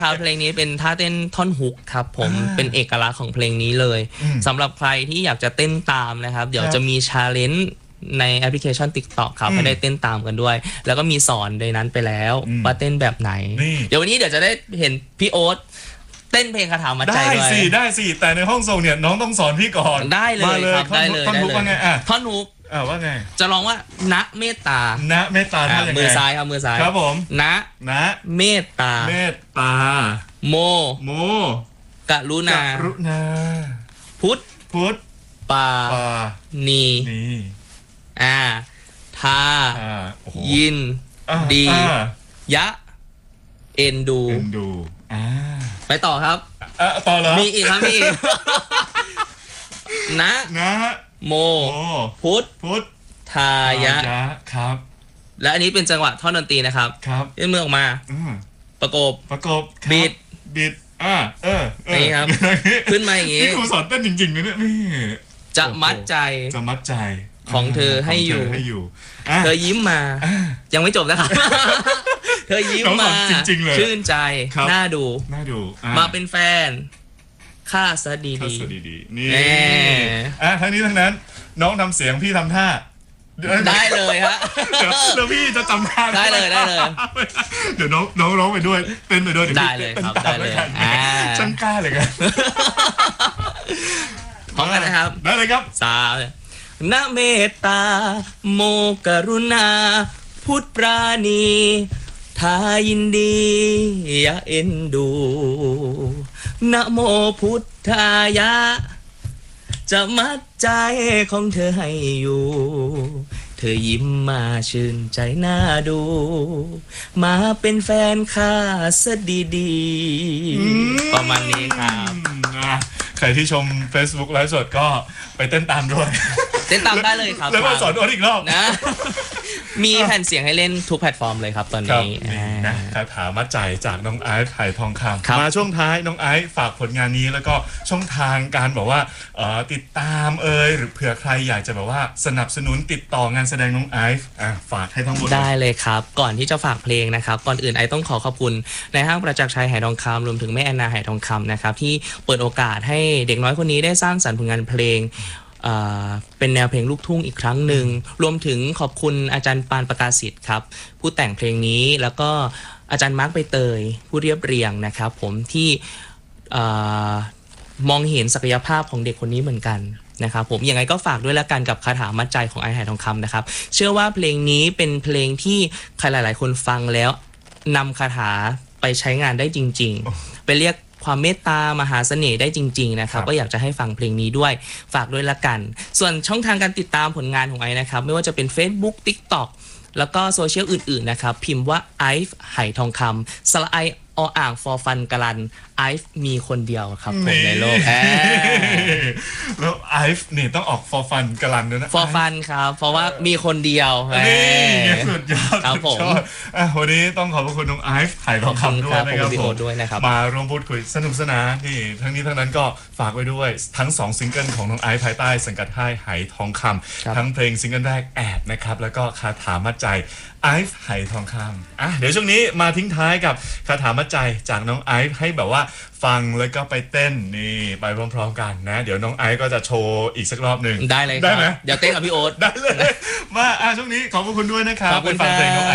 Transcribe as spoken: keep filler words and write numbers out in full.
ครับเพลงนี้เป็นท่าเต้นท่อนฮุกครับผมเป็นเอกลักษณ์ของเพลงนี้เลยสำหรับใครที่อยากจะเต้นตามนะครับเดี๋ยวจะมีชาเลนจ์ในแอปพลิเคชัน TikTok ครับให้ได้เต้นตามกันด้วยแล้วก็มีสอนในนั้นไปแล้วว่าเต้นแบบไหนเดี๋ยววันนี้เดี๋ยวจะได้เห็นพี่โอ๊ตเต้นเพลงคาถามัดใจด้วยได้สิได้สิแต่ในห้องส่งเนี่ยน้องต้องสอนพี่ก่อนได้เลยครับได้เลยท่อนฮุกว่าไงอ่ะท่อนฮุกอ่าว่าไงจะร้องว่าณเมตตาณเมตตาท่ายังไงมือซ้ายครับมือซ้ายครับผมณณเมตตาเมตตาโมโมกรุณากรุณาพุทธพุทธปานีนี่อ่าทายินดียะเอ็นดูเอ็นดูอ่าไปต่อครับอ่ะต่อเหรอมีอีกครับมีอีกนะนะโมพุทธพุทธทายะครับและอันนี้เป็นจังหวะท่อนดนตรีนะครับครับยื่นมือออกมาประกบประกบบิดบิดอ่าเออนี่ครับขึ้นมาอย่างงี้นี่ครูสอนเต้นจริงๆนะเนี่ยนี่จะมัดใจจะมัดใจของเธอให้อยู่ให้อยู่เธอยิ้มมายังไม่จบนะครับเธอยิ้มมาชื่นใจน่าดูน่าดูมาเป็นแฟนค่าซะดีดีนี่อ่ะทั้งนี้ทั้งนั้นน้องทำเสียงพี่ทำท่าได้เลยฮะเดี๋ยวพี่จะจำท่าได้เลยได้เลยเดี๋ยวน้องน้องร้องไปด้วยเต้นไปด้วยได้เลยครับได้เลยช่างกล้าเลยกันพร้อมกันนะครับได้เลยครับสามณเมตตาโมกรุณาพุทธปราณีทายินดียะเอ็นดูนะโมพุทธายะจะมัดใจของเธอให้อยู่เธอยิ้มมาชื่นใจน่าดูมาเป็นแฟนข้าซะดีๆประมาณนี้ครับใครที่ชม Facebook ไลฟ์สดก็ไปเต้นตามด้วยเต้นตามได้เลยครับแล้วมาสอนโอ๊ตอีกรอบนะมีแผ่นเสียงให้เล่นทุกแพลตฟอร์มเลยครับตอนนี้นะคาถามัดใจจากน้องไอซ์ไผ่ทองคำมาช่วงท้ายน้องไอซ์ฝากผลงานนี้แล้วก็ช่องทางการบอกว่าติดตามเอ่ยหรือเผื่อใครอยากจะแบบว่าสนับสนุนติดต่องานแสดงน้องไอซ์ฝากให้ทั้งหมดได้เลยครับก่อนที่จะฝากเพลงนะครับก่อนอื่นไอซ์ต้องขอขอบคุณในห้างประจักษ์ชัยไหทองคำรวมถึงแม่แอนนาไหทองคำนะครับที่เปิดโอกาสให้เด็กน้อยคนนี้ได้สร้างสรรค์ผลงานเพลงเป็นแนวเพลงลูกทุ่งอีกครั้งหนึ่งรวมถึงขอบคุณอาจารย์ปานประกาศิษฐ์ครับผู้แต่งเพลงนี้แล้วก็อาจารย์มาร์คใบเตยผู้เรียบเรียงนะครับผมที่มองเห็นศักยภาพของเด็กคนนี้เหมือนกันนะครับผมยังไงก็ฝากด้วยละกันกับคาถามัดใจของไอซ์ไหทองคำนะครับเชื่อว่าเพลงนี้เป็นเพลงที่ใครหลายๆคนฟังแล้วนำคาถาไปใช้งานได้จริงๆไปเรียกความเมตตามหาเสน่ห์ได้จริงๆนะครับก็อยากจะให้ฟังเพลงนี้ด้วยฝากด้วยละกันส่วนช่องทางการติดตามผลงานของไอซ์นะครับไม่ว่าจะเป็น Facebook TikTok แล้วก็โซเชียลอื่นๆนะครับพิมพ์ว่าไอซ์ไหทองคำสละไอออ่าง for fun กลันไอซ์มีคนเดียวครับผมในโลกแล้วไอซ์นี่ต้องออก for fun กลันด้วยนะ for fun ครับเพราะว่ามีคนเดียวนี่สุดยอดครับผมวันนี้ต้องขอบคุณน้องไอซ์ไหทองคำด้วยนะครับมาร่วมพูดคุยสนุกสนานนี่ทั้งนี้ทั้งนั้นก็ฝากไว้ด้วยทั้งสองซิงเกิลของน้องไอซ์ภายใต้สังกัดค่ายไหทองคำทั้งเพลงซิงเกิลแรกแอบนะครับแล้วก็คาถามัดใจไอซ์ไหทองคำอ่ะเดี๋ยวช่วงนี้มาทิ้งท้ายกับคาถามัดใจจากน้องไอซ์ให้แบบว่าฟังแล้วก็ไปเต้นนี่ไปพร้อมๆกันนะเดี๋ยวน้องไอซ์ก็จะโชว์อีกสักรอบหนึ่งได้เลยได้ไหมเดี๋ยวเต้นกับพี่โอ๊ตได้เลยมาอ่ะช่วงนี้ขอบคุณด้วยนะครับไปฟังเพลงน้อง